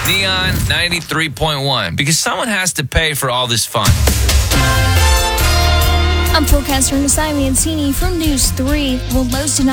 Neon 93.1, because someone has to pay for all this fun. I'm forecaster Nasai Mancini from News 3. Well, lows tonight.